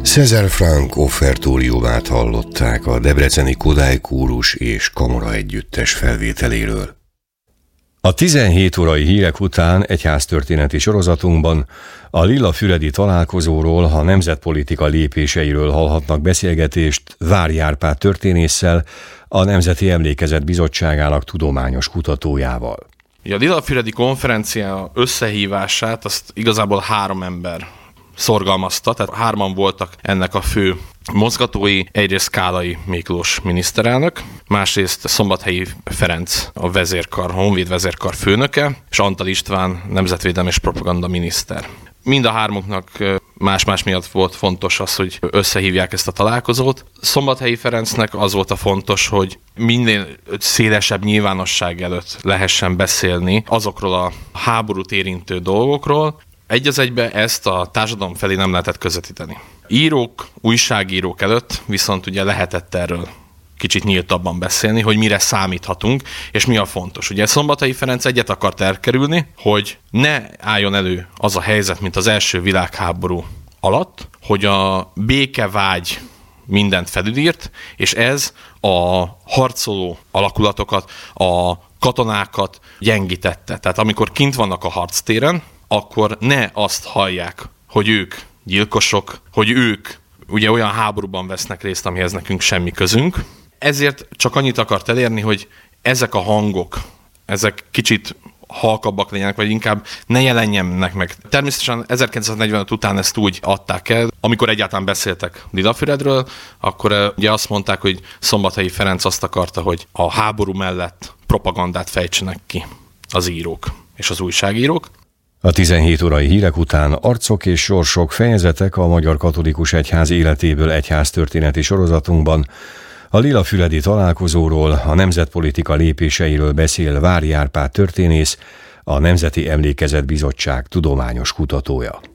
César Franck offertóriumát hallották a debreceni Kodály Kórus és Kamara együttes felvételéről. A 17 órai hírek után egyháztörténeti sorozatunkban a Lillafüredi találkozóról, a nemzetpolitika lépéseiről hallhatnak beszélgetést Várj Árpád történésszel, a Nemzeti Emlékezet Bizottságának tudományos kutatójával. A Lillafüredi konferencia összehívását azt igazából 3 ember szorgalmazta, tehát 3 voltak ennek a fő mozgatói, egyrészt Kálai Miklós miniszterelnök, másrészt Szombathelyi Ferenc, a vezérkar, a Honvéd vezérkar főnöke, és Antal István nemzetvédelmi és propaganda miniszter. Mind a 3-uknak más-más miatt volt fontos az, hogy összehívják ezt a találkozót. Szombathelyi Ferencnek az volt a fontos, hogy minél szélesebb nyilvánosság előtt lehessen beszélni azokról a háborút érintő dolgokról. Egy az egybe ezt a társadalom felé nem lehetett közvetíteni. Írók, újságírók előtt viszont ugye lehetett erről kicsit nyíltabban beszélni, hogy mire számíthatunk, és mi a fontos. Ugye Szombathelyi Ferenc egyet akart elkerülni, hogy ne álljon elő az a helyzet, mint az első világháború alatt, hogy a békevágy mindent felülírt, és ez a harcoló alakulatokat, a katonákat gyengítette. Tehát amikor kint vannak a harctéren, akkor ne azt hallják, hogy ők gyilkosok, hogy ők ugye olyan háborúban vesznek részt, amihez nekünk semmi közünk. Ezért csak annyit akart elérni, hogy ezek a hangok, ezek kicsit halkabbak legyenek, vagy inkább ne jelenjenek meg. Természetesen 1945 után ezt úgy adták el, amikor egyáltalán beszéltek Lillafüredről, akkor ugye azt mondták, hogy Szombathelyi Ferenc azt akarta, hogy a háború mellett propagandát fejtsenek ki az írók és az újságírók. A 17 órai hírek után arcok és sorsok fejezetek a Magyar Katolikus Egyház életéből egyháztörténeti sorozatunkban. A Lillafüredi találkozóról, a nemzetpolitika lépéseiről beszél Várj Árpád történész, a Nemzeti Emlékezet Bizottság tudományos kutatója.